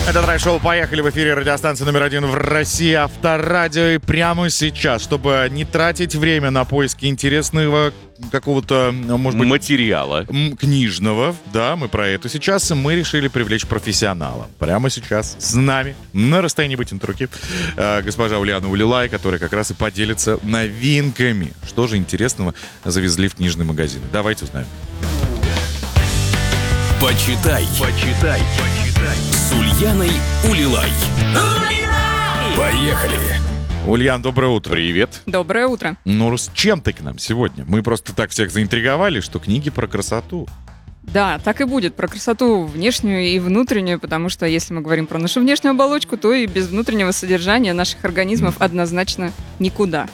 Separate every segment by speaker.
Speaker 1: Это драйв-шоу «Поехали» в эфире радиостанции номер 1 в России, Авторадио. И прямо сейчас, чтобы не тратить время на поиски интересного какого-то, может быть,
Speaker 2: материала
Speaker 1: книжного, да, мы про это сейчас, мы решили привлечь профессионала. Прямо сейчас с нами, на расстоянии вытянутой руки, госпожа Ульяна Улилай, которая как раз и поделится новинками. Что же интересного завезли в книжный магазин? Давайте узнаем.
Speaker 3: Почитай с Ульяной Улилай. Поехали!
Speaker 1: Ульян, доброе утро.
Speaker 2: Привет.
Speaker 4: Доброе утро.
Speaker 1: Ну, с чем ты к нам сегодня? Мы просто так всех заинтриговали, что книги про красоту.
Speaker 4: Да, так и будет. Про красоту внешнюю и внутреннюю, потому что если мы говорим про нашу внешнюю оболочку, то и без внутреннего содержания наших организмов однозначно никуда.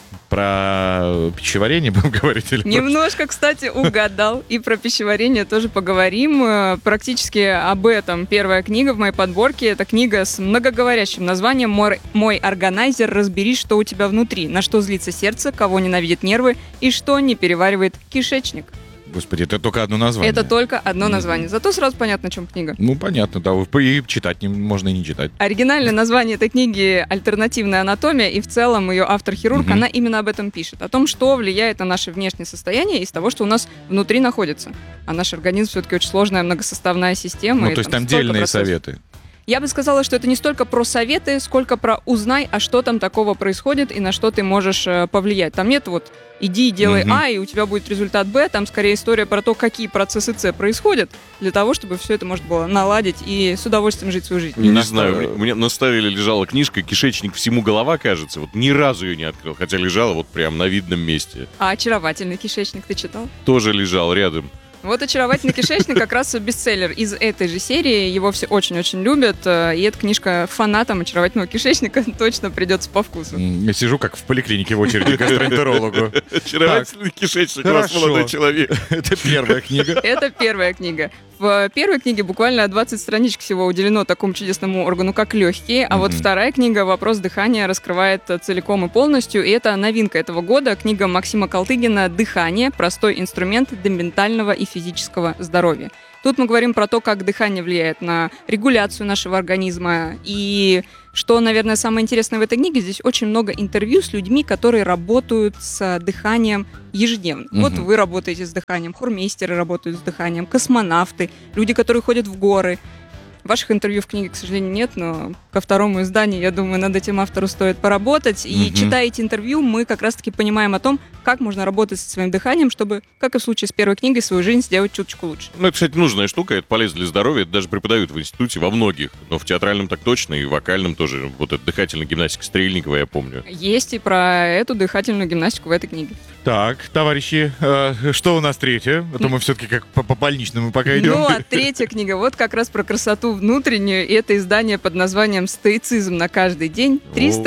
Speaker 1: Про пищеварение будем говорить? Или
Speaker 4: Немножко, кстати, угадал. И про пищеварение тоже поговорим. Практически об этом первая книга в моей подборке. Это книга с многоговорящим названием «Мой органайзер. Разбери, что у тебя внутри, на что злится сердце, кого ненавидят нервы и что не переваривает кишечник».
Speaker 1: Господи, это только одно название.
Speaker 4: Это только одно название. Зато сразу понятно, о чем книга.
Speaker 1: Ну, понятно, да. И читать можно и не читать.
Speaker 4: Оригинальное название этой книги «Альтернативная анатомия», и в целом ее автор-хирург, она именно об этом пишет. О том, что влияет на наше внешнее состояние из того, что у нас внутри находится. А наш организм все-таки очень сложная многосоставная система.
Speaker 1: Ну, то есть там дельные советы.
Speaker 4: Я бы сказала, что это не столько про советы, сколько про узнай, а что там такого происходит и на что ты можешь повлиять. Там нет вот иди и делай А, и у тебя будет результат Б. Там скорее история про то, какие процессы С происходят, для того, чтобы все это можно было наладить и с удовольствием жить свою жизнь.
Speaker 2: Не знаю, мне на столе лежала книжка «Кишечник всему голова», кажется. Вот ни разу ее не открыл, хотя лежала вот прям на видном месте.
Speaker 4: А «Очаровательный кишечник» ты читал?
Speaker 2: Тоже лежал рядом.
Speaker 4: Вот «Очаровательный кишечник» как раз бестселлер из этой же серии. Его все очень-очень любят. И эта книжка фанатам «Очаровательного кишечника» точно придется по вкусу.
Speaker 1: Я сижу как в поликлинике в очереди к гастроэнтерологу.
Speaker 2: «Очаровательный кишечник», у вас молодой человек.
Speaker 1: Это первая книга.
Speaker 4: Это первая книга. В первой книге буквально 20 страничек всего уделено такому чудесному органу, как легкие, а вот вторая книга «Вопрос дыхания» раскрывает целиком и полностью, и это новинка этого года, книга Максима Калтыгина «Дыхание. Простой инструмент для ментального и физического здоровья». Тут мы говорим про то, как дыхание влияет на регуляцию нашего организма. И что, наверное, самое интересное в этой книге, здесь очень много интервью с людьми, которые работают с дыханием ежедневно. Вот вы работаете с дыханием, хормейстеры работают с дыханием, космонавты, люди, которые ходят в горы. Ваших интервью в книге, к сожалению, нет, но ко второму изданию, я думаю, над этим автору стоит поработать. И читая эти интервью, мы как раз-таки понимаем о том, как можно работать со своим дыханием, чтобы, как и в случае с первой книгой, свою жизнь сделать чуточку лучше.
Speaker 2: Ну, это, кстати, нужная штука, это полезно для здоровья, это даже преподают в институте во многих, но в театральном так точно, и в вокальном тоже. Вот эта дыхательная гимнастика Стрельникова, я помню.
Speaker 4: Есть и про эту дыхательную гимнастику в этой книге.
Speaker 1: Так, товарищи, что у нас третье? А то мы все-таки как по больничному пока идем.
Speaker 4: Ну, а третья книга вот как раз про красоту внутреннюю, и это издание под названием «Стоицизм на каждый день.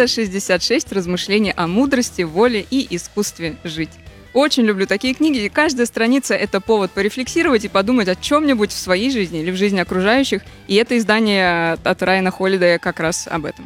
Speaker 4: 366 размышлений о мудрости, воле и искусстве жить». Очень люблю такие книги, и каждая страница — это повод порефлексировать и подумать о чем-нибудь в своей жизни или в жизни окружающих, и это издание от Райана Холлидея как раз об этом.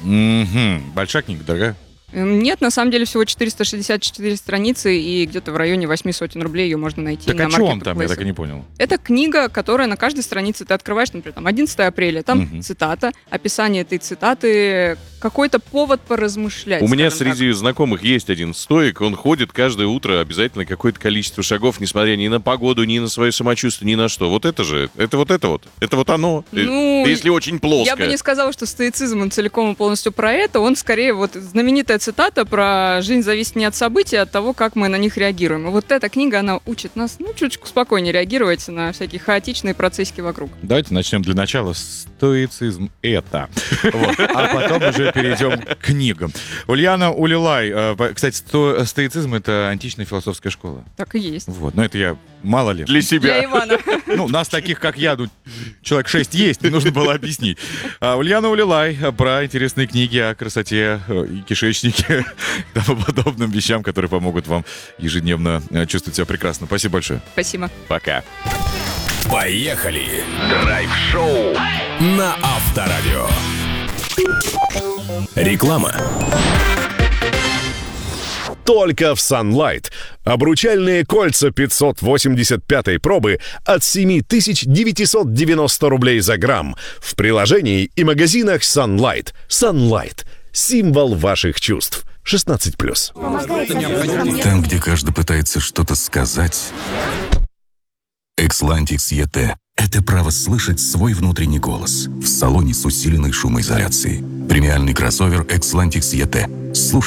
Speaker 1: Большая книга, дорогая?
Speaker 4: Нет, на самом деле всего 464 страницы, и где-то в районе 800 рублей ее можно найти
Speaker 1: так
Speaker 4: на
Speaker 1: о чем там? Я
Speaker 4: Marketplace.
Speaker 1: так и не понял.
Speaker 4: Это книга, которая на каждой странице ты открываешь, например, там 11 апреля, там цитата, описание этой цитаты, какой-то повод поразмышлять.
Speaker 2: У меня
Speaker 4: скажем
Speaker 2: среди знакомых есть один стоик, он ходит каждое утро обязательно какое-то количество шагов, несмотря ни на погоду, ни на свое самочувствие, ни на что. Вот это же, это вот оно.
Speaker 4: Ну,
Speaker 2: если очень плоско.
Speaker 4: Я бы не сказала, что стоицизм, он целиком и полностью про это, он скорее вот знаменитая цитата про «жизнь зависит не от событий, а от того, как мы на них реагируем». И вот эта книга, она учит нас, чуточку спокойнее реагировать на всякие хаотичные процессики вокруг.
Speaker 1: Давайте начнем для начала. Стоицизм — это. А потом уже перейдем к книгам. Ульяна Улилай. Кстати, стоицизм — это античная философская школа.
Speaker 4: Так и есть.
Speaker 1: Вот, но это я, мало ли.
Speaker 2: Для себя.
Speaker 4: Для Ивана.
Speaker 1: Ну, нас таких, как я, человек 6 есть, не нужно было объяснить. Ульяна Улилай про интересные книги о красоте и кишечнике, и тому подобным вещам, которые помогут вам ежедневно чувствовать себя прекрасно. Спасибо большое.
Speaker 4: Спасибо.
Speaker 2: Пока.
Speaker 3: Поехали! Драйв-шоу на Авторадио. Реклама.
Speaker 5: только в Sunlight. Обручальные кольца 585 пробы от 7990 рублей за грамм. В приложении и магазинах Sunlight. Sunlight. Символ ваших чувств. 16+.
Speaker 6: Там, где каждый пытается что-то сказать, Экслантикс ЕТ – это право слышать свой внутренний голос в салоне с усиленной шумоизоляцией. Премиальный кроссовер Экслантикс ЕТ. Слушай